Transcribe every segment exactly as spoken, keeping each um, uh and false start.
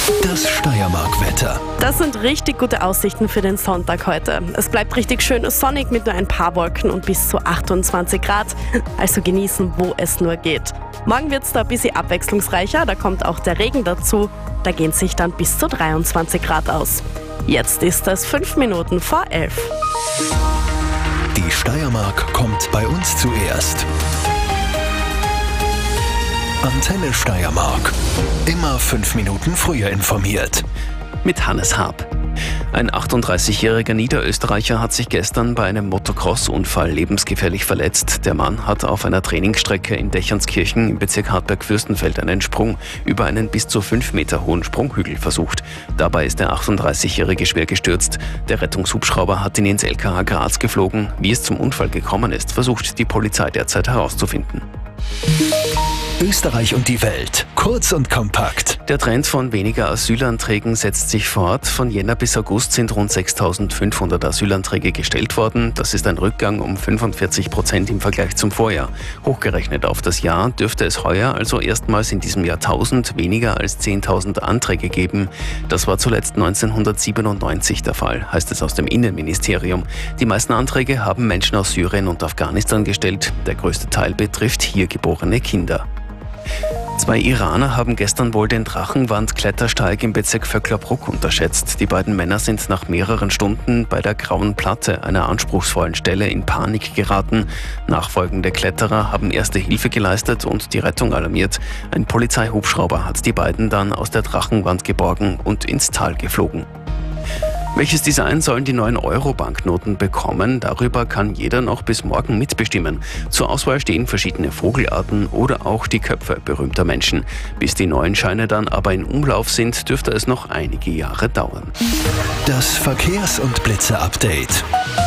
Das Steiermark-Wetter. Das sind richtig gute Aussichten für den Sonntag heute. Es bleibt richtig schön sonnig mit nur ein paar Wolken und bis zu achtundzwanzig Grad. Also genießen, wo es nur geht. Morgen wird es da ein bisschen abwechslungsreicher, da kommt auch der Regen dazu. Da gehen sich dann bis zu dreiundzwanzig Grad aus. Jetzt ist es fünf Minuten vor elf. Die Steiermark kommt bei uns zuerst. Antenne Steiermark. Immer fünf Minuten früher informiert. Mit Hannes Haab. Ein achtunddreißigjähriger Niederösterreicher hat sich gestern bei einem Motocross-Unfall lebensgefährlich verletzt. Der Mann hat auf einer Trainingsstrecke in Dächanskirchen im Bezirk Hartberg-Fürstenfeld einen Sprung über einen bis zu fünf Meter hohen Sprunghügel versucht. Dabei ist der achtunddreißigjährige schwer gestürzt. Der Rettungshubschrauber hat ihn ins L K H Graz geflogen. Wie es zum Unfall gekommen ist, versucht die Polizei derzeit herauszufinden. Österreich und die Welt. Kurz und kompakt. Der Trend von weniger Asylanträgen setzt sich fort. Von Jänner bis August sind rund sechstausendfünfhundert Asylanträge gestellt worden. Das ist ein Rückgang um fünfundvierzig Prozent im Vergleich zum Vorjahr. Hochgerechnet auf das Jahr dürfte es heuer also erstmals in diesem Jahrtausend weniger als zehntausend Anträge geben. Das war zuletzt neunzehnhundertsiebenundneunzig der Fall, heißt es aus dem Innenministerium. Die meisten Anträge haben Menschen aus Syrien und Afghanistan gestellt. Der größte Teil betrifft hier geborene Kinder. Zwei Iraner haben gestern wohl den Drachenwand-Klettersteig im Bezirk Vöcklerbruck unterschätzt. Die beiden Männer sind nach mehreren Stunden bei der Grauen Platte, einer anspruchsvollen Stelle, in Panik geraten. Nachfolgende Kletterer haben erste Hilfe geleistet und die Rettung alarmiert. Ein Polizeihubschrauber hat die beiden dann aus der Drachenwand geborgen und ins Tal geflogen. Welches Design sollen die neuen Euro-Banknoten bekommen? Darüber kann jeder noch bis morgen mitbestimmen. Zur Auswahl stehen verschiedene Vogelarten oder auch die Köpfe berühmter Menschen. Bis die neuen Scheine dann aber in Umlauf sind, dürfte es noch einige Jahre dauern. Das Verkehrs- und Blitze-Update.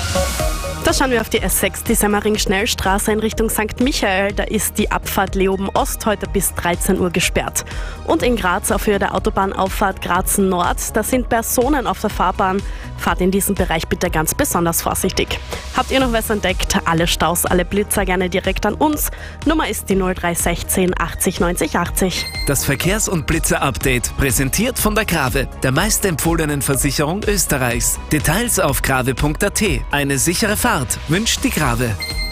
Da schauen wir auf die S sechs, die Semmering-Schnellstraße in Richtung Sankt Michael. Da ist die Abfahrt Leoben-Ost heute bis dreizehn Uhr gesperrt. Und in Graz auf Höhe der Autobahnauffahrt Graz-Nord, da sind Personen auf der Fahrbahn. Fahrt in diesem Bereich bitte ganz besonders vorsichtig. Habt ihr noch was entdeckt? Alle Staus, alle Blitzer gerne direkt an uns. Nummer ist die null drei eins sechs achtzig neunzig achtzig. Das Verkehrs- und Blitzer-Update, präsentiert von der Grave, der meistempfohlenen Versicherung Österreichs. Details auf grave punkt a t. Eine sichere Fahrt wünscht die Grave.